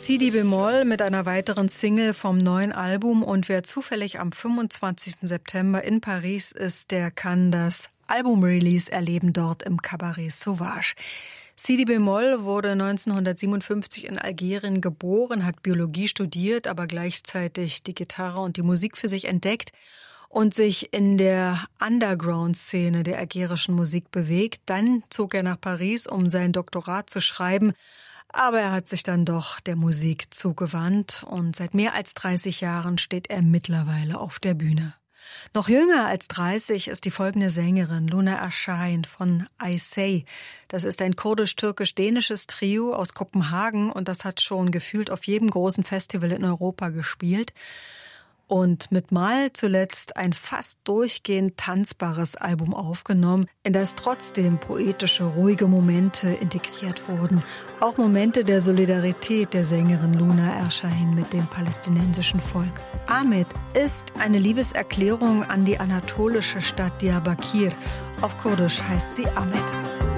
Si Bemol mit einer weiteren Single vom neuen Album, und wer zufällig am 25. September in Paris ist, der kann das Album-Release erleben dort im Cabaret Sauvage. Si Bemol wurde 1957 in Algerien geboren, hat Biologie studiert, aber gleichzeitig die Gitarre und die Musik für sich entdeckt und sich in der Underground-Szene der algerischen Musik bewegt. Dann zog er nach Paris, um sein Doktorat zu schreiben. Aber er hat sich dann doch der Musik zugewandt und seit mehr als 30 Jahren steht er mittlerweile auf der Bühne. Noch jünger als 30 ist die folgende Sängerin, Luna Erşahin von I Say. Das ist ein kurdisch-türkisch-dänisches Trio aus Kopenhagen und das hat schon gefühlt auf jedem großen Festival in Europa gespielt. Und mit Mal zuletzt ein fast durchgehend tanzbares Album aufgenommen, in das trotzdem poetische, ruhige Momente integriert wurden. Auch Momente der Solidarität der Sängerin Luna Erşahin mit dem palästinensischen Volk. Ahmet ist eine Liebeserklärung an die anatolische Stadt Diyarbakir. Auf Kurdisch heißt sie Ahmet.